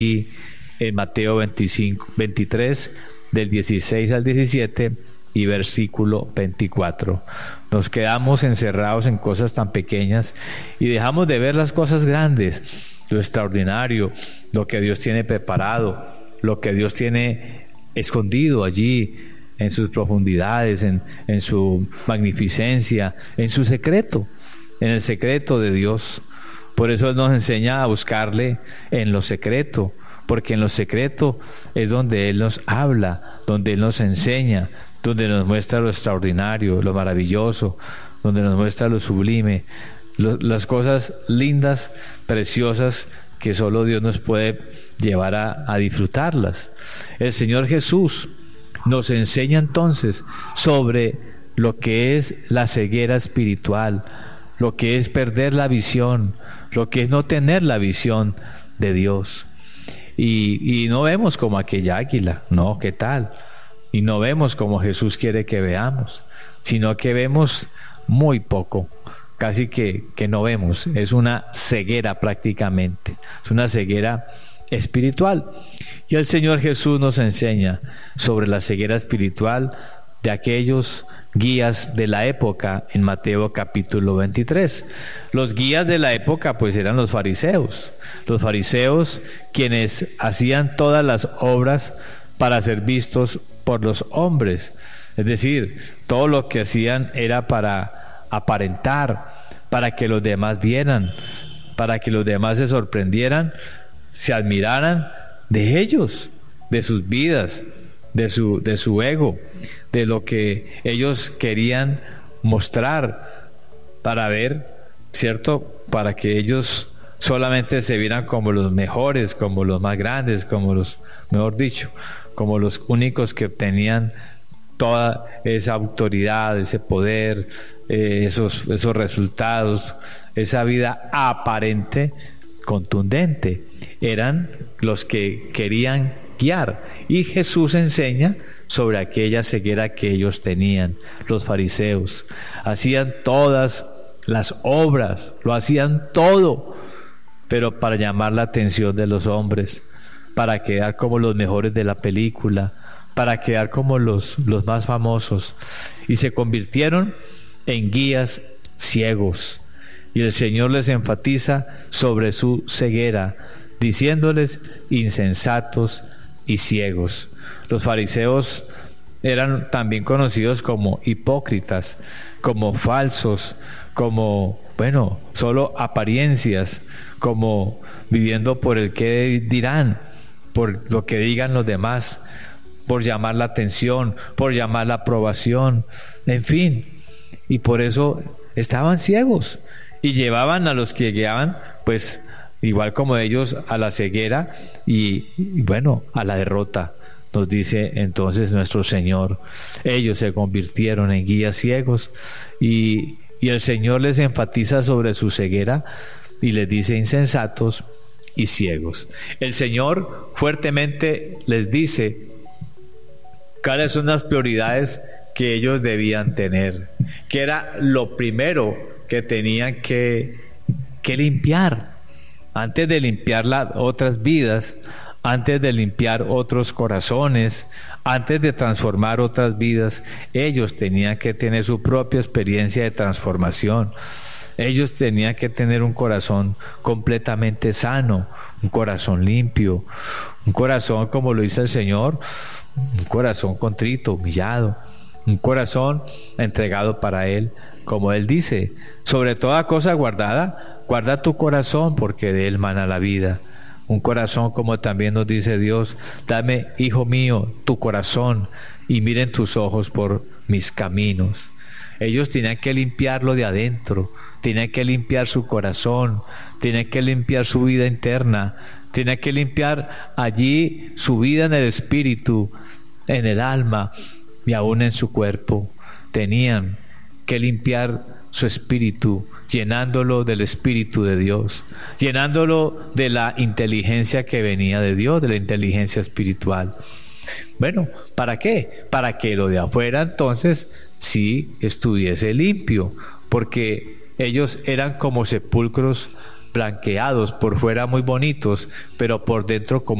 y en Mateo 23, del 16 al 17 y versículo 24. Nos quedamos encerrados en cosas tan pequeñas y dejamos de ver las cosas grandes, lo extraordinario, lo que Dios tiene preparado, lo que Dios tiene escondido allí en sus profundidades, en su magnificencia, en su secreto, en el secreto de Dios. Por eso Él nos enseña a buscarle en lo secreto, porque en lo secreto es donde Él nos habla, donde Él nos enseña, donde nos muestra lo extraordinario, lo maravilloso, donde nos muestra lo sublime, las cosas lindas, preciosas, que solo Dios nos puede llevar a disfrutarlas. El Señor Jesús nos enseña entonces sobre lo que es la ceguera espiritual, lo que es perder la visión, lo que es no tener la visión de Dios. Y no vemos como aquella águila, no, ¿qué tal? Y no vemos como Jesús quiere que veamos, sino que vemos muy poco, casi que no vemos. Es una ceguera prácticamente, es una ceguera espiritual. Y el Señor Jesús nos enseña sobre la ceguera espiritual de aquellos guías de la época en Mateo capítulo 23. Los guías de la época pues eran los fariseos quienes hacían todas las obras para ser vistos por los hombres. Es decir, todo lo que hacían era para aparentar, para que los demás vieran, para que los demás se sorprendieran, se admiraran de ellos, de sus vidas, de su ego, de lo que ellos querían mostrar para ver, ¿cierto? Para que ellos solamente se vieran como los mejores, como los más grandes, como los, mejor dicho, como los únicos que obtenían toda esa autoridad, ese poder, esos resultados, esa vida aparente, contundente. Eran los que querían guiar. Y Jesús enseña sobre aquella ceguera que ellos tenían. Los fariseos hacían todas las obras, lo hacían todo, pero para llamar la atención de los hombres, para quedar como los mejores de la película, para quedar como los más famosos, y se convirtieron en guías ciegos. Y el Señor les enfatiza sobre su ceguera, diciéndoles insensatos y ciegos. Los fariseos eran también conocidos como hipócritas, como falsos, como, solo apariencias, como viviendo por el qué dirán, por lo que digan los demás, por llamar la atención, por llamar la aprobación, en fin. Y por eso estaban ciegos y llevaban a los que guiaban, pues igual como ellos, a la ceguera y a la derrota. Nos dice entonces nuestro Señor. Ellos se convirtieron en guías ciegos y el Señor les enfatiza sobre su ceguera y les dice insensatos y ciegos. El Señor fuertemente les dice cuáles son las prioridades que ellos debían tener, que era lo primero que tenían que limpiar. Antes de limpiar otras vidas, antes de limpiar otros corazones, antes de transformar otras vidas, ellos tenían que tener su propia experiencia de transformación. Ellos tenían que tener un corazón completamente sano, un corazón limpio, un corazón como lo dice el Señor, un corazón contrito, humillado, un corazón entregado para Él, como Él dice, sobre toda cosa guardada, guarda tu corazón porque de él mana la vida. Un corazón como también nos dice Dios, dame, hijo mío, tu corazón y miren tus ojos por mis caminos. Ellos tenían que limpiarlo de adentro, tenían que limpiar su corazón, tenían que limpiar su vida interna, tenían que limpiar allí su vida en el espíritu, en el alma y aún en su cuerpo. Tenían que limpiar su espíritu, llenándolo del Espíritu de Dios, llenándolo de la inteligencia que venía de Dios, de la inteligencia espiritual. ¿Para qué? Para que lo de afuera entonces sí estuviese limpio, porque ellos eran como sepulcros blanqueados, por fuera muy bonitos, pero por dentro como